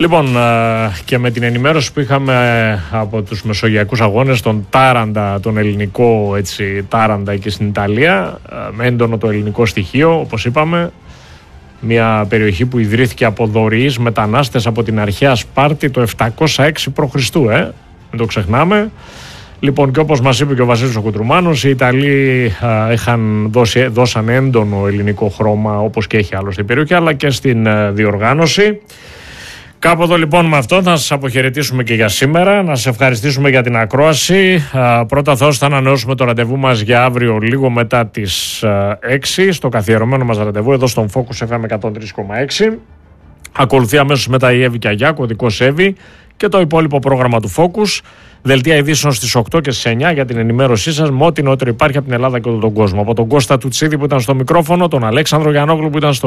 Λοιπόν, και με την ενημέρωση που είχαμε από τους μεσογειακούς αγώνες, τον Τάραντα, τον ελληνικό Τάραντα εκεί στην Ιταλία, με έντονο το ελληνικό στοιχείο, όπως είπαμε, μια περιοχή που ιδρύθηκε από δωρεείς μετανάστες από την αρχαία Σπάρτη το 706 π.Χ. Μην το ξεχνάμε. Λοιπόν, και όπως μας είπε και ο Βασίλης ο Κουτρουμάνος, οι Ιταλοί δώσαν έντονο ελληνικό χρώμα, όπως και έχει άλλωστε η περιοχή, αλλά και στην διοργάνωση. Κάπου εδώ λοιπόν με αυτό θα σας αποχαιρετήσουμε και για σήμερα. Να σας ευχαριστήσουμε για την ακρόαση. Πρώτα θα ανανεώσουμε το ραντεβού μας για αύριο λίγο μετά τις 6 στο καθιερωμένο μας ραντεβού εδώ στον Focus FM 103,6. Ακολουθεί αμέσως μετά η Εύη Κιαγιάκου, ο δικός Εύη, και το υπόλοιπο πρόγραμμα του Focus. Δελτία ειδήσεων στις 8 και στις 9 για την ενημέρωσή σας με ό,τι νεότερο υπάρχει από την Ελλάδα και όλο τον κόσμο. Από τον Κώστα Τουτσίδη που ήταν στο μικρόφωνο, τον Αλέξανδρο Γιαννόγλου που ήταν στο